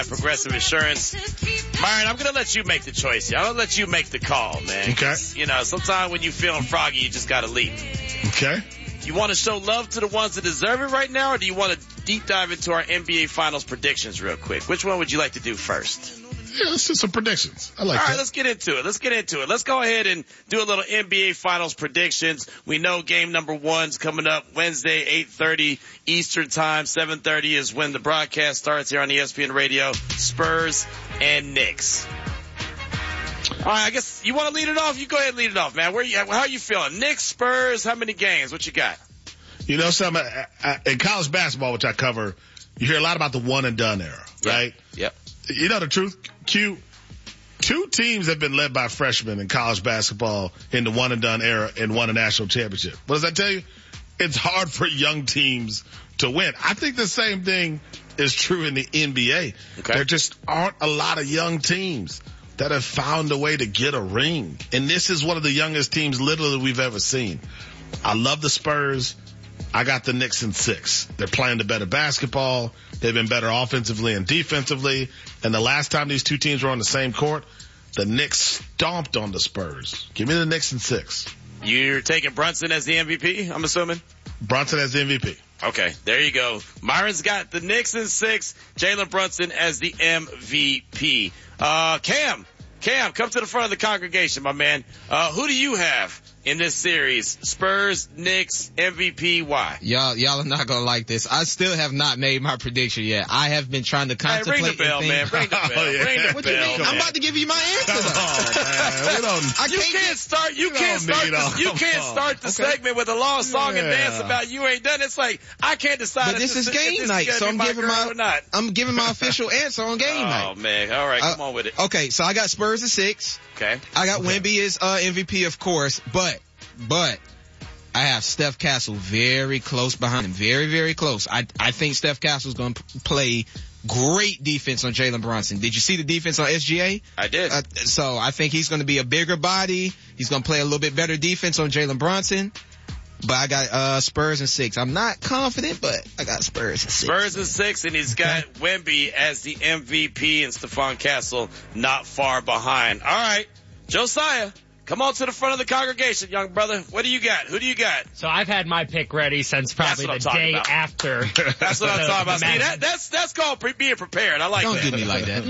Progressive Insurance. Myron, I'm going to let you make the choice here. I'm going to let you make the call, man. Okay. You know, sometimes when you're feeling froggy, you just got to leave. Okay. You want to show love to the ones that deserve it right now, or do you want to deep dive into our NBA Finals predictions real quick? Which one would you like to do first? Yeah, let's do some predictions. I like that. All right, let's get into it. Let's go ahead and do a little NBA Finals predictions. We know game number 1's coming up Wednesday, 8:30 Eastern Time. 7:30 is when the broadcast starts here on ESPN Radio. Spurs and Knicks. All right, I guess you want to lead it off? You go ahead and lead it off, man. How are you feeling? Knicks, Spurs, how many games? What you got? You know, something, in college basketball, which I cover, you hear a lot about the one and done era, right? Yep. You know the truth, Q? 2 teams have been led by freshmen in college basketball in the one and done era and won a national championship. What does that tell you? It's hard for young teams to win. I think the same thing is true in the NBA. Okay. There just aren't a lot of young teams that have found a way to get a ring. And this is one of the youngest teams literally we've ever seen. I love the Spurs. I got the Knicks in 6. They're playing the better basketball. They've been better offensively and defensively. And the last time these 2 teams were on the same court, the Knicks stomped on the Spurs. Give me the Knicks in 6. You're taking Brunson as the MVP, I'm assuming? Brunson as the MVP. Okay, there you go. Myron's got the Knicks in 6, Jalen Brunson as the MVP. Cam, come to the front of the congregation, my man. Who do you have in this series? Spurs, Knicks, MVP, why? Y'all are not gonna like this. I still have not made my prediction yet. I have been trying to contemplate. Hey, ring the bell, man. Ring the bell. Oh, yeah. Ring the What bell. you mean? I'm about to give you my answer. You can't start the segment with a long song and dance about you ain't done. It's like, I can't decide. But this is game night, so I'm giving my official answer on game night. Oh man. All right. Come on with it. Okay. So I got Spurs at 6. Okay. I got Wemby as MVP, of course, but I have Steph Castle very close behind him. Very, very close. I think Steph Castle's going to play great defense on Jalen Brunson. Did you see the defense on SGA? I did. So I think he's going to be a bigger body. He's going to play a little bit better defense on Jalen Brunson. But I got Spurs in 6. I'm not confident, but I got Spurs in 6. Spurs in 6, and he's got Wemby as the MVP and Stephon Castle not far behind. All right, Josiah, come on to the front of the congregation, young brother. What do you got? Who do you got? So I've had my pick ready since probably the day after. That's what I'm talking about. See, that's called being prepared. I like that. Don't do me like that.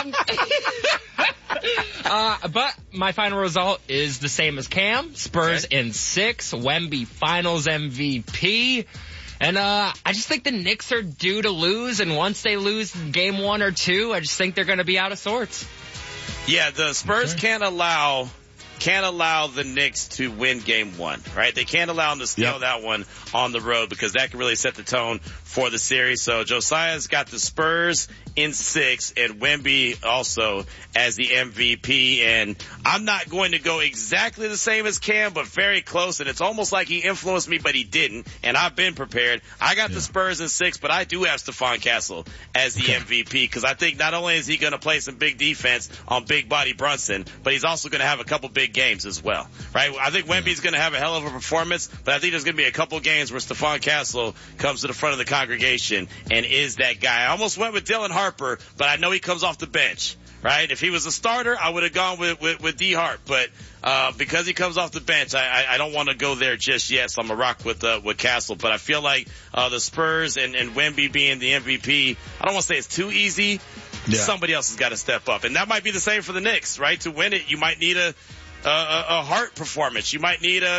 No, but my final result is the same as Cam. Spurs in 6, Wemby Finals MVP. And I just think the Knicks are due to lose, and once they lose game 1 or 2, I just think they're going to be out of sorts. Yeah, the Spurs can't allow the Knicks to win game 1, right? They can't allow them to steal that one on the road because that can really set the tone for the series. So Josiah's got the Spurs in 6 and Wemby also as the MVP. And I'm not going to go exactly the same as Cam, but very close. And it's almost like he influenced me, but he didn't. And I've been prepared. I got the Spurs in 6, but I do have Stephon Castle as the MVP because I think not only is he going to play some big defense on big body Brunson, but he's also going to have a couple big games as well, right? I think Wemby's going to have a hell of a performance, but I think there's going to be a couple games where Stephon Castle comes to the front of the congregation and is that guy. I almost went with Dylan Harper, but I know he comes off the bench, right? If he was a starter, I would have gone with D Hart, but because he comes off the bench, I don't want to go there just yet, so I'm going to rock with Castle. But I feel like the Spurs and Wemby being the MVP, I don't want to say it's too easy. Yeah. Somebody else has got to step up. And that might be the same for the Knicks, right? To win it, you might need a Hart performance. You might need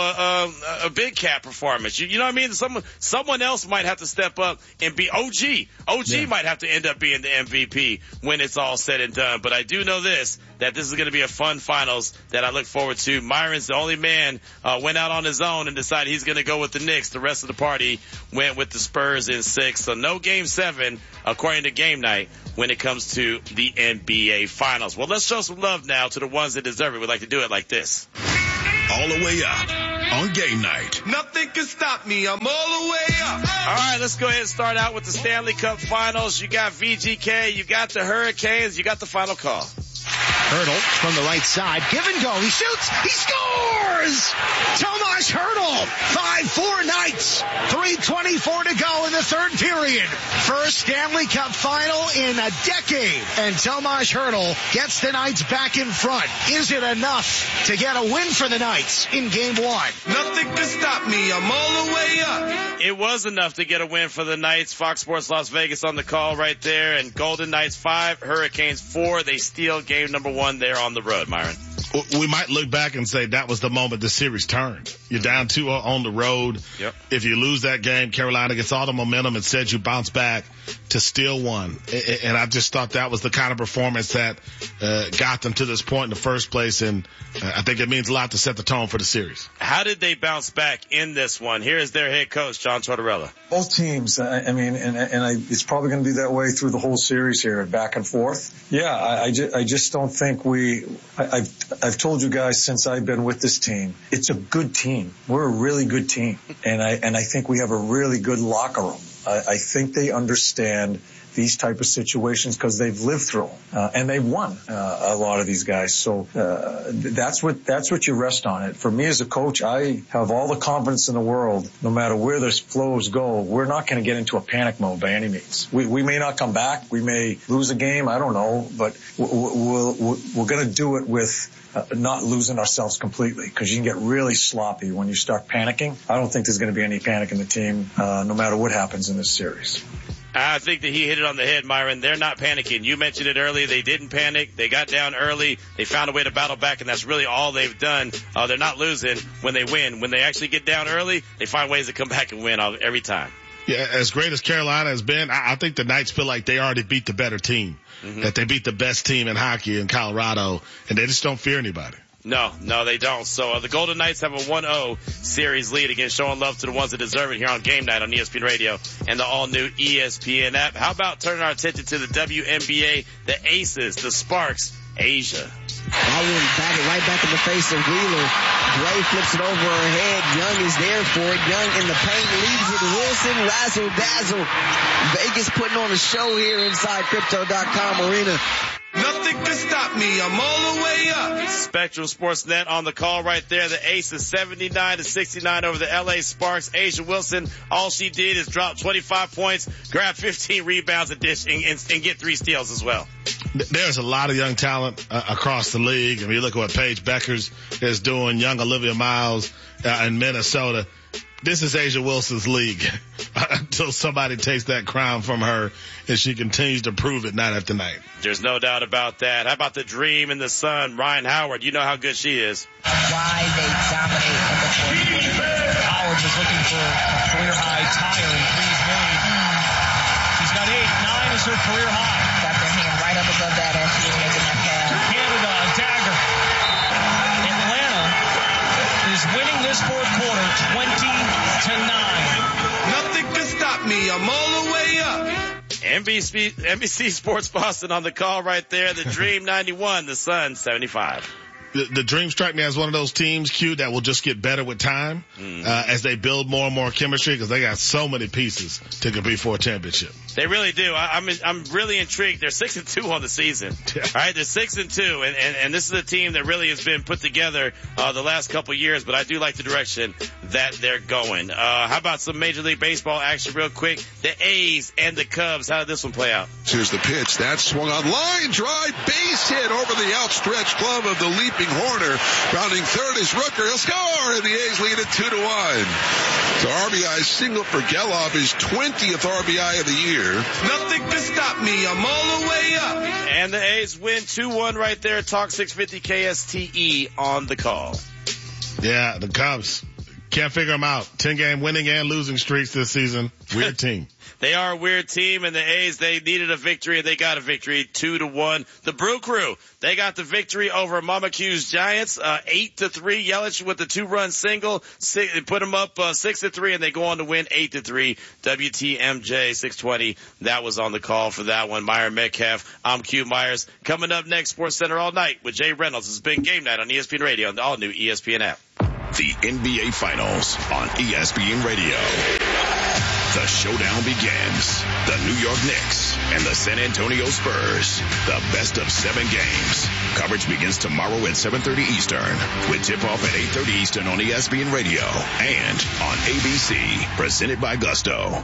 a big cat performance. You know what I mean? Someone else might have to step up and be OG. OG might have to end up being the MVP when it's all said and done. But I do know that this is going to be a fun finals that I look forward to. Myron's the only man, went out on his own and decided he's going to go with the Knicks. The rest of the party went with the Spurs in 6. So no game 7, according to game night, when it comes to the NBA finals. Well, let's show some love now to the ones that deserve it. We'd like to do it like this. All the way up on game night. Nothing can stop me. I'm all the way up. All right, let's go ahead and start out with the Stanley Cup finals. You got VGK, you got the Hurricanes, you got the final call. Hurdle from the right side. Give and go. He shoots. He scores! Tomas Hurdle. 5-4 Knights. 3:24 to go in the third period. First Stanley Cup final in a decade. And Tomas Hurdle gets the Knights back in front. Is it enough to get a win for the Knights in game one? Nothing can stop me. I'm all the way up. It was enough to get a win for the Knights. Fox Sports Las Vegas on the call right there. And Golden Knights 5, Hurricanes 4. They steal game number 1 there on the road, Myron. We might look back and say that was the moment the series turned. You're down 2-0 on the road. Yep. If you lose that game, Carolina gets all the momentum. Instead, you bounce back to steal one. And I just thought that was the kind of performance that got them to this point in the first place. And I think it means a lot to set the tone for the series. How did they bounce back in this one? Here is their head coach, John Tortorella. Both teams, it's probably going to be that way through the whole series here, back and forth. Yeah, I just don't think I've told you guys since I've been with this team, it's a good team. We're a really good team. And I think we have a really good locker room. I think they understand these type of situations because they've lived through them, and they've won a lot of these guys. So that's what you rest on it. For me as a coach, I have all the confidence in the world. No matter where this flows go, we're not going to get into a panic mode by any means. We may not come back. We may lose a game. I don't know, but we're going to do it with not losing ourselves completely, because you can get really sloppy when you start panicking. I don't think there's going to be any panic in the team, no matter what happens in this series. I think that he hit it on the head, Myron. They're not panicking. You mentioned it earlier. They didn't panic. They got down early. They found a way to battle back, and that's really all they've done. They're not losing when they win. When they actually get down early, they find ways to come back and win every time. Yeah, as great as Carolina has been, I think the Knights feel like they already beat the better team, that they beat the best team in hockey in Colorado, and they just don't fear anybody. No, they don't. So the Golden Knights have a 1-0 series lead. Again, showing love to the ones that deserve it here on Game Night on ESPN Radio and the all-new ESPN app. How about turning our attention to the WNBA, the Aces, the Sparks, Asia. Baldwin got it right back in the face of Wheeler. Gray flips it over her head. Young is there for it. Young in the paint leaves it. Wilson, razzle dazzle. Vegas putting on a show here inside Crypto.com Arena. Nothing can stop me. I'm all the way up. Spectrum Sportsnet on the call right there. The Aces 79-69 over the LA Sparks. Asia Wilson, all she did is drop 25 points, grab 15 rebounds and get 3 steals as well. There's a lot of young talent across the league. I mean, you look at what Paige Beckers is doing, young Olivia Miles in Minnesota. This is Asia Wilson's league until somebody takes that crown from her and she continues to prove it night after night. There's no doubt about that. How about the Dream and the Sun, Ryan Howard? You know how good she is. Why they dominate in the fourth quarter. Howard was looking for a career-high tire in threes made. She's got 8. 9 is her career high. Got their hand right up above that as she was making that pass. Canada, a dagger. Atlanta is winning this fourth quarter 20-9. Nothing can stop me. I'm all the way up. NBC Sports Boston on the call right there. The Dream 91, the Sun 75. The Dream strike me as one of those teams, Q, that will just get better with time as they build more and more chemistry, because they got so many pieces to compete for a championship. They really do. I'm really intrigued. They're 6-2 on the season. All right, they're 6-2, and this is a team that really has been put together the last couple of years. But I do like the direction that they're going. How about some Major League Baseball action, real quick? The A's and the Cubs. How did this one play out? Here's the pitch. That's swung on, line drive, base hit over the outstretched glove of the leaping Horner. Rounding third is Rooker. He'll score, and the A's lead it 2-1. So RBI single for Gelof, his 20th RBI of the year. Nothing can stop me. I'm all the way up. And the A's win 2-1 right there. Talk 650 KSTE on the call. Yeah, the Cubs. Can't figure them out. 10-game winning and losing streaks this season. Weird team. They are a weird team, and the A's, they needed a victory, and they got a victory, 2-1. The Brew Crew, they got the victory over Mama Q's Giants, 8-3. Yelich with the 2-run single, put them up 6-3, and they go on to win 8-3. WTMJ 620, that was on the call for that one. Myron Metcalf, I'm Q Myers. Coming up next, Sports Center all night with Jay Reynolds. It's been Game Night on ESPN Radio on the all-new ESPN app. The NBA Finals on ESPN Radio. The showdown begins. The New York Knicks and the San Antonio Spurs. The best of 7 games. Coverage begins tomorrow at 7:30 Eastern with tip-off at 8:30 Eastern on ESPN Radio and on ABC. Presented by Gusto.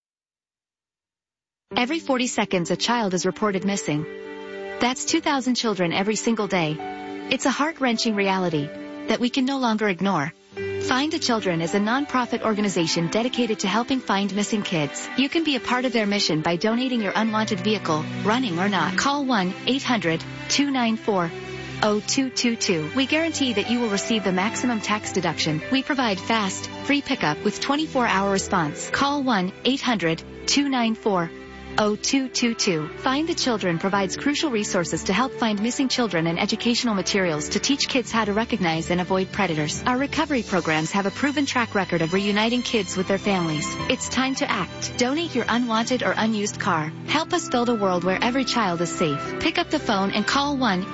Every 40 seconds, a child is reported missing. That's 2,000 children every single day. It's a heart-wrenching reality that we can no longer ignore. Find the Children is a non-profit organization dedicated to helping find missing kids. You can be a part of their mission by donating your unwanted vehicle, running or not. Call 1-800-294-0222. We guarantee that you will receive the maximum tax deduction. We provide fast, free pickup with 24-hour response. Call 1-800-294-0222. Find the Children provides crucial resources to help find missing children and educational materials to teach kids how to recognize and avoid predators. Our recovery programs have a proven track record of reuniting kids with their families. It's time to act. Donate your unwanted or unused car. Help us build a world where every child is safe. Pick up the phone and call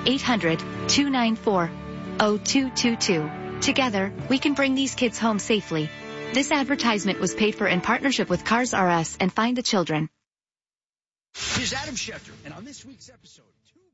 1-800-294-0222. Together, we can bring these kids home safely. This advertisement was paid for in partnership with Cars R Us and Find the Children. Here's Adam Schefter, and on this week's episode,